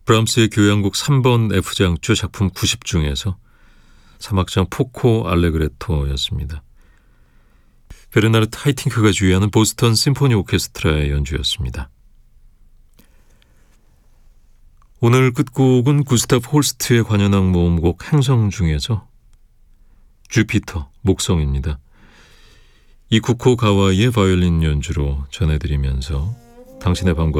브람스의 교향곡 3번 F장조 작품 90 중에서 3악장 포코 알레그레토였습니다. 베르나르트 하이팅크가 주의하는 보스턴 심포니 오케스트라의 연주였습니다. 오늘 끝곡은 구스타프 홀스트의 관현악 모음곡 행성 중에서 주피터, 목성입니다. 이쿠코 가와이의 바이올린 연주로 전해드리면서 당신의 밤과